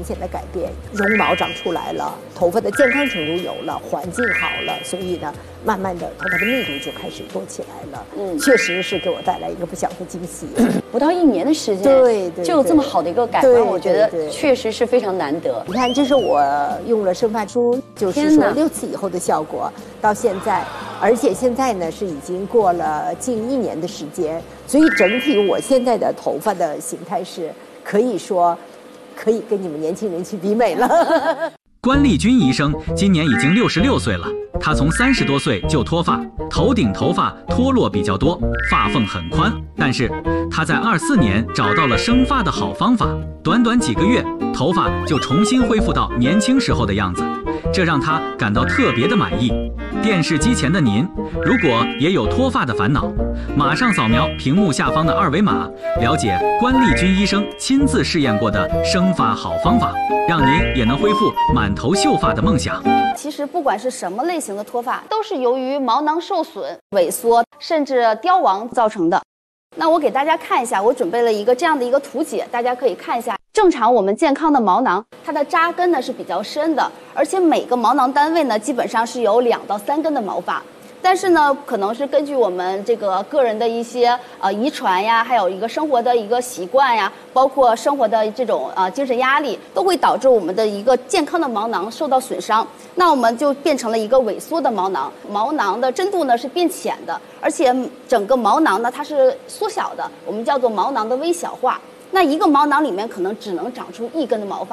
显的改变，绒毛长出来了，头发的健康程度有了，环境好了，所以呢，慢慢的头发的密度就开始多起来了。确实是给我带来一个不小的惊喜。 不到1年的时间， 对， 就有这么好的一个改观，我觉得确实是非常难得。 你看，这是我用了生发梳，就是说6次以后的效果，到现在，而且现在呢是已经过了近1年的时间，所以整体我现在的头发的形态是可以说，可以跟你们年轻人去比美了。 关丽君医生今年已经66岁了，他从30多岁就脱发，头顶头发脱落比较多，发缝很宽。但是他在24年找到了生发的好方法，短短几个月，头发就重新恢复到年轻时候的样子，这让他感到特别的满意。电视机前的您，如果也有脱发的烦恼，马上扫描屏幕下方的2维码，了解关丽君医生亲自试验过的生发好方法，让您也能恢复满头秀发的梦想。 其实不管是什么类型的脱发，都是由于毛囊受损、萎缩甚至凋亡造成的。那我给大家看一下，我准备了这样的一个图解，大家可以看一下。正常我们健康的毛囊，它的扎根呢是比较深的，而且每个毛囊单位呢基本上是有2到3根的毛发。但是呢，可能是根据我们个人的一些遗传呀，还有一个生活的一个习惯呀，包括生活的这种精神压力，都会导致我们的一个健康的毛囊受到损伤。那我们就变成了一个萎缩的毛囊，毛囊的深度呢是变浅的，而且整个毛囊呢它是缩小的，我们叫做毛囊的微小化。那一个毛囊里面可能只能长出1根的毛发。